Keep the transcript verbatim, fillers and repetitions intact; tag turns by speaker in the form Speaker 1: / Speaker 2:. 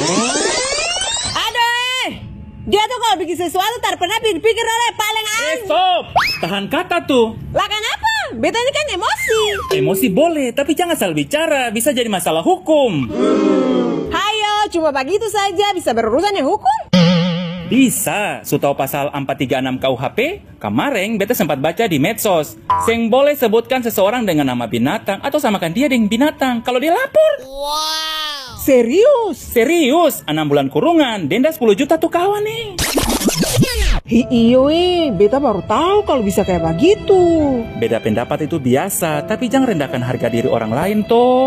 Speaker 1: Aduh, eh. Dia tuh kalau bikin sesuatu tak pernah pikir oleh paling
Speaker 2: Eh,
Speaker 1: aneh.
Speaker 2: stop! Tahan kata tuh.
Speaker 1: Lah kenapa? Beta ini kan emosi.
Speaker 2: Emosi boleh, tapi jangan salah bicara. Bisa jadi masalah hukum.
Speaker 1: Hayo, cuma begitu saja bisa berurusan yang hukum.
Speaker 2: Bisa, su tahu pasal empat tiga enam K U H P? Kemarin beta sempat baca di medsos. Seng boleh sebutkan seseorang dengan nama binatang atau samakan dia dengan binatang kalau dia lapor.
Speaker 1: Wow. Serius?
Speaker 2: Serius, enam bulan kurungan, denda sepuluh juta tuh kawan nih.
Speaker 1: Hi iyo eh, beta baru tahu kalau bisa kayak begitu.
Speaker 2: Beda pendapat itu biasa, tapi jangan rendahkan harga diri orang lain toh.